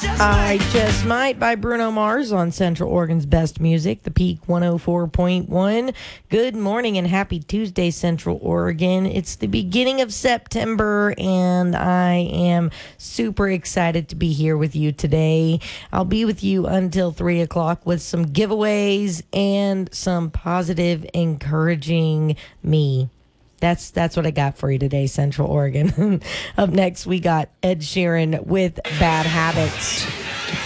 I Just Might by Bruno Mars on Central Oregon's Best Music, the Peak 104.1. Good morning and happy Tuesday, Central Oregon. It's the beginning of September, and I am super excited to be here with you today. I'll be with you until 3 o'clock with some giveaways and some positive, encouraging me. That's what I got for you today, Central Oregon. Up next, we got Ed Sheeran with Bad Habits.